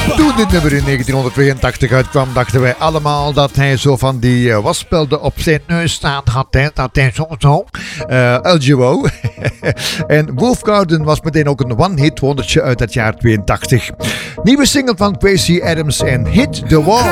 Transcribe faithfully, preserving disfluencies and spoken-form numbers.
Toen dit nummer in negentienhonderdtweeëntachtig uitkwam, dachten wij allemaal dat hij zo van die uh, waspelden op zijn neus staan had. Hè? Dat hij zo zo. Uh, L G O. En Wolf Garden was meteen ook een one-hit wondertje uit het jaar tweeëntachtig. Nieuwe single van Quincy Adams en Hit the Wall.